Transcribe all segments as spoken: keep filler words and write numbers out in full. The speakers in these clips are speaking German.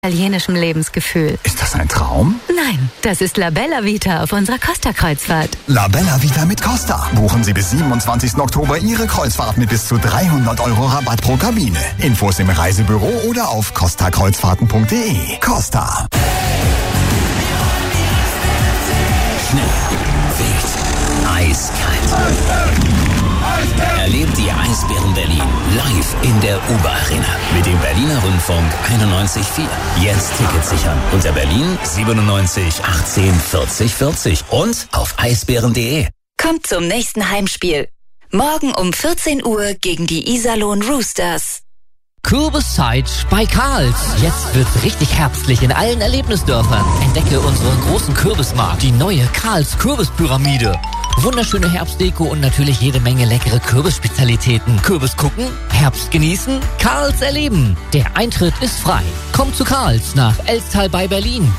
italienischem Lebensgefühl. Ist das ein Traum? Nein, das ist La Bella Vita auf unserer Costa-Kreuzfahrt. La Bella Vita mit Costa. Buchen Sie bis siebenundzwanzigsten Oktober Ihre Kreuzfahrt mit bis zu dreihundert Euro Rabatt pro Kabine. Infos im Reisebüro oder auf costa kreuzfahrten punkt de. Costa. Schnell, wild, eiskalt. Erlebt die Eisbären Berlin live in der U B A Arena mit dem Berliner Rundfunk einundneunzig Komma vier. Jetzt Tickets sichern unter Berlin siebenundneunzig achtzehn vierzig vierzig und auf eisbären punkt de. Kommt zum nächsten Heimspiel. Morgen um vierzehn Uhr gegen die Iserlohn Roosters. Kürbiszeit bei Karls. Jetzt wird's richtig herbstlich in allen Erlebnisdörfern. Entdecke unseren großen Kürbismarkt, die neue Karls Kürbispyramide. Wunderschöne Herbstdeko und natürlich jede Menge leckere Kürbisspezialitäten. Kürbis gucken, Herbst genießen, Karls erleben. Der Eintritt ist frei. Kommt zu Karls nach Elstal bei Berlin.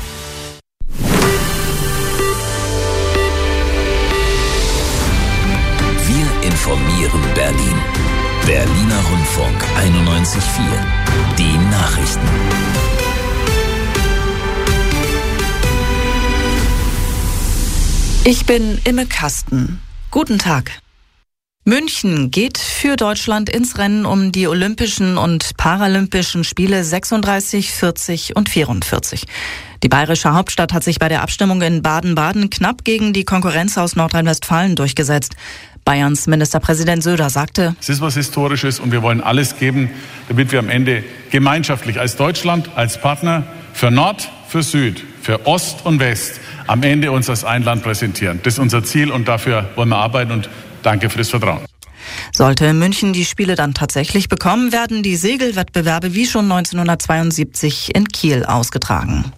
Wir informieren Berlin. Berliner Rundfunk einundneunzig Komma vier. Die Nachrichten. Ich bin Imme Kasten. Guten Tag. München geht für Deutschland ins Rennen um die Olympischen und Paralympischen Spiele sechsunddreißig, vierzig und vierundvierzig. Die bayerische Hauptstadt hat sich bei der Abstimmung in Baden-Baden knapp gegen die Konkurrenz aus Nordrhein-Westfalen durchgesetzt. Bayerns Ministerpräsident Söder sagte: Es ist was Historisches und wir wollen alles geben, damit wir am Ende gemeinschaftlich als Deutschland, als Partner für Nord, für Süd, für Ost und West am Ende uns als ein Land präsentieren. Das ist unser Ziel und dafür wollen wir arbeiten und danke für das Vertrauen. Sollte München die Spiele dann tatsächlich bekommen, werden die Segelwettbewerbe wie schon neunzehnhundertzweiundsiebzig in Kiel ausgetragen.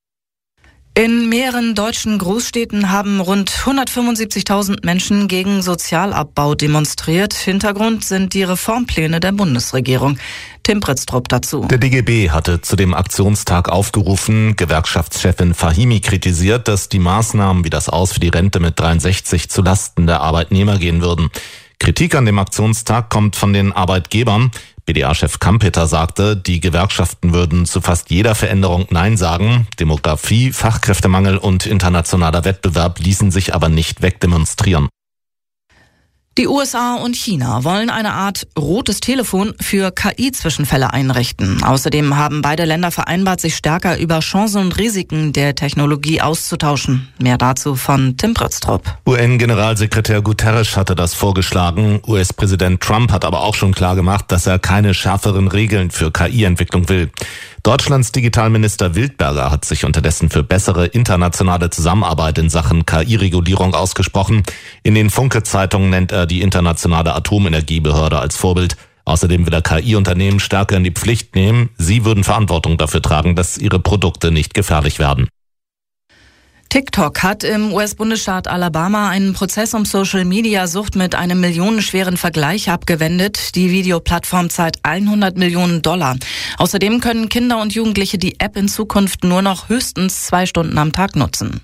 In mehreren deutschen Großstädten haben rund hundertfünfundsiebzigtausend Menschen gegen Sozialabbau demonstriert. Hintergrund sind die Reformpläne der Bundesregierung. Tim Pritztrup dazu. Der D G B hatte zu dem Aktionstag aufgerufen. Gewerkschaftschefin Fahimi kritisiert, dass die Maßnahmen wie das Aus für die Rente mit dreiundsechzig zu Lasten der Arbeitnehmer gehen würden. Kritik an dem Aktionstag kommt von den Arbeitgebern. B D A-Chef Kampeter sagte, die Gewerkschaften würden zu fast jeder Veränderung Nein sagen. Demografie, Fachkräftemangel und internationaler Wettbewerb ließen sich aber nicht wegdemonstrieren. Die U S A und China wollen eine Art rotes Telefon für K I-Zwischenfälle einrichten. Außerdem haben beide Länder vereinbart, sich stärker über Chancen und Risiken der Technologie auszutauschen. Mehr dazu von Tim Pritztrup. U N-Generalsekretär Guterres hatte das vorgeschlagen. U S-Präsident Trump hat aber auch schon klargemacht, dass er keine schärferen Regeln für K I-Entwicklung will. Deutschlands Digitalminister Wildberger hat sich unterdessen für bessere internationale Zusammenarbeit in Sachen K I-Regulierung ausgesprochen. In den Funke-Zeitungen nennt er die internationale Atomenergiebehörde als Vorbild. Außerdem will er K I-Unternehmen stärker in die Pflicht nehmen. Sie würden Verantwortung dafür tragen, dass ihre Produkte nicht gefährlich werden. TikTok hat im U S-Bundesstaat Alabama einen Prozess um Social-Media-Sucht mit einem millionenschweren Vergleich abgewendet. Die Videoplattform zahlt hundert Millionen Dollar. Außerdem können Kinder und Jugendliche die App in Zukunft nur noch höchstens zwei Stunden am Tag nutzen.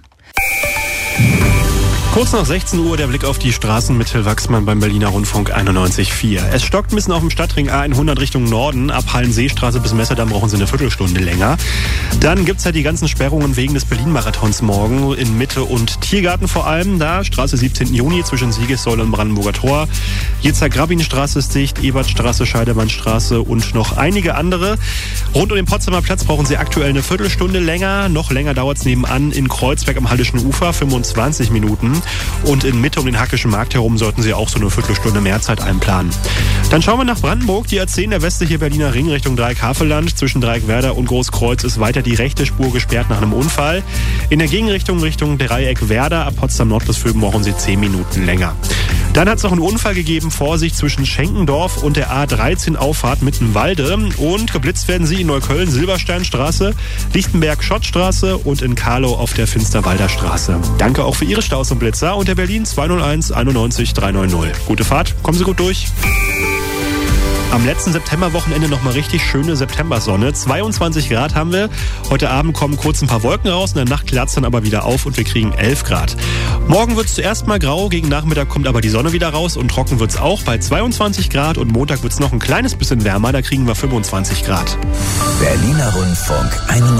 Kurz nach sechzehn Uhr der Blick auf die Straßen mit Till Wachsmann beim Berliner Rundfunk einundneunzig Komma vier. Es stockt ein bisschen auf dem Stadtring A hundert Richtung Norden. Ab Hallenseestraße bis Messerdamm brauchen Sie eine Viertelstunde länger. Dann gibt's halt die ganzen Sperrungen wegen des Berlin-Marathons morgen in Mitte und Tiergarten vor allem. Da Straße siebzehnten Juni zwischen Siegessäule und Brandenburger Tor. Jitzak-Rabin-Straße ist dicht, Ebertstraße, Scheidemannstraße und noch einige andere. Rund um den Potsdamer Platz brauchen Sie aktuell eine Viertelstunde länger. Noch länger dauert's nebenan in Kreuzberg am Hallischen Ufer, fünfundzwanzig Minuten. Und in Mitte um den Hackischen Markt herum sollten Sie auch so eine Viertelstunde mehr Zeit einplanen. Dann schauen wir nach Brandenburg. Die A zehn, der westliche Berliner Ring Richtung Dreieck-Havelland. Zwischen Dreieckwerder und Großkreuz ist weiter die rechte Spur gesperrt nach einem Unfall. In der Gegenrichtung Richtung Dreieck-Werder ab Potsdam Nord bis Vöben brauchen Sie zehn Minuten länger. Dann hat es noch einen Unfall gegeben, Vorsicht, zwischen Schenkendorf und der A dreizehn Auffahrt Mittenwalde. Und geblitzt werden Sie in Neukölln, Silbersteinstraße, Lichtenberg-Schottstraße und in Karlow auf der Finsterwalder Straße. Danke auch für Ihre Staus und Blitzer und der Berlin zwei null eins einundneunzig dreihundertneunzig. Gute Fahrt, kommen Sie gut durch. Am letzten Septemberwochenende nochmal richtig schöne Septembersonne. zweiundzwanzig Grad haben wir. Heute Abend kommen kurz ein paar Wolken raus. In der Nacht klärt's dann aber wieder auf und wir kriegen elf Grad. Morgen wird's zuerst mal grau. Gegen Nachmittag kommt aber die Sonne wieder raus und trocken wird's auch bei zweiundzwanzig Grad. Und Montag wird's noch ein kleines bisschen wärmer. Da kriegen wir fünfundzwanzig Grad. Berliner Rundfunk einundneunzig.